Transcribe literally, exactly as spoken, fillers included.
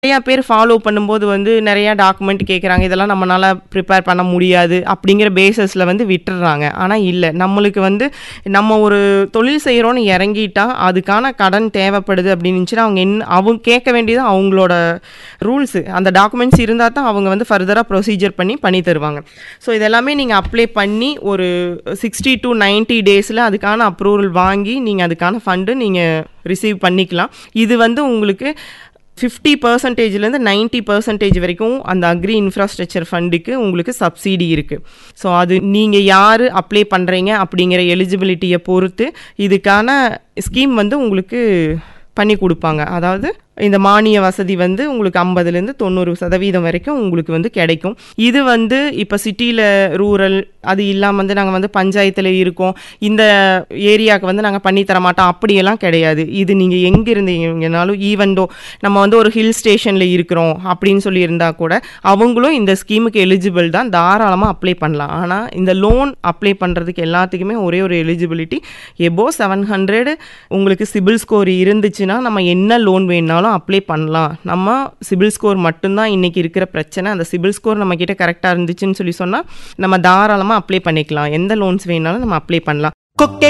நிறையா பேர் ஃபாலோ பண்ணும்போது வந்து நிறையா டாக்குமெண்ட் கேட்குறாங்க, இதெல்லாம் நம்மளால ப்ரிப்பேர் பண்ண முடியாது அப்படிங்கிற பேசஸில் வந்து விட்டுடுறாங்க. ஆனால் இல்லை, நம்மளுக்கு வந்து நம்ம ஒரு தொழில் செய்கிறோன்னு இறங்கிட்டா அதுக்கான கடன் தேவைப்படுது அப்படின்னு இருந்துச்சுன்னா அவங்க என்ன அவங்க கேட்க வேண்டியது அவங்களோட ரூல்ஸு. அந்த டாக்குமெண்ட்ஸ் இருந்தால் தான் அவங்க வந்து ஃபர்தராக ப்ரொசீஜர் பண்ணி பண்ணி தருவாங்க. ஸோ இதெல்லாமே நீங்கள் அப்ளை பண்ணி ஒரு சிக்ஸ்டி டு நைன்ட்டி டேஸில் அதுக்கான அப்ரூவல் வாங்கி நீங்கள் அதுக்கான ஃபண்டு நீங்கள் ரிசீவ் பண்ணிக்கலாம். இது வந்து உங்களுக்கு ஃபிஃப்டி பர்சன்டேஜ்லேருந்து நைன்ட்டி பர்சன்டேஜ் வரைக்கும் அந்த அக்ரி இன்ஃப்ராஸ்ட்ரக்சர் ஃபண்டுக்கு உங்களுக்கு சப்சிடி இருக்குது. ஸோ அது நீங்கள் யார் அப்ளை பண்ணுறீங்க அப்படிங்கிற எலிஜிபிலிட்டியை பொறுத்து இதுக்கான ஸ்கீம் வந்து உங்களுக்கு பண்ணி கொடுப்பாங்க. அதாவது இந்த மானிய வசதி வந்து உங்களுக்கு ஐம்பதுலேருந்து தொண்ணூறு சதவீதம் வரைக்கும் உங்களுக்கு வந்து கிடைக்கும். இது வந்து இப்போ சிட்டியில் ரூரல் அது இல்லாமல் வந்து நாங்கள் வந்து பஞ்சாயத்தில் இருக்கோம், இந்த ஏரியாவுக்கு வந்து நாங்கள் பண்ணித்தர மாட்டோம் அப்படியெல்லாம் கிடையாது. இது நீங்கள் எங்கே இருந்தீங்கனாலும், ஈவன்டோ நம்ம வந்து ஒரு ஹில் ஸ்டேஷனில் இருக்கிறோம் அப்படின்னு சொல்லி இருந்தால் கூட அவங்களும் இந்த ஸ்கீமுக்கு எலிஜிபிள் தான், தாராளமாக அப்ளை பண்ணலாம். ஆனால் இந்த லோன் அப்ளை பண்ணுறதுக்கு எல்லாத்துக்குமே ஒரே ஒரு எலிஜிபிலிட்டி, எபோ செவன் ஹண்ட்ரட் உங்களுக்கு சிபில் ஸ்கோர் இருந்துச்சுன்னா நம்ம என்ன லோன் வேணாலும் அப்ளை பண்ணலாம். நம்ம சிபில் ஸ்கோர் மட்டும்தான் இன்னைக்கு இருக்கிற பிரச்சனை. அந்த சிபில் ஸ்கோர் நம்ம கிட்ட கரெக்டாக இருந்துச்சுன்னு சொல்லி சொன்னால் நம்ம தாராளமாக அப்ளை பண்ணிக்கலாம். எந்த லோன்ஸ் வேணாலும் நம்ம அப்ளை பண்ணலாம். கொக்கே